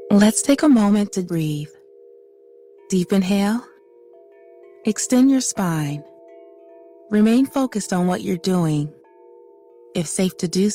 Let's take a moment to breathe. Deep inhale. Extend your spine. Remain focused on what you're doing. If safe to do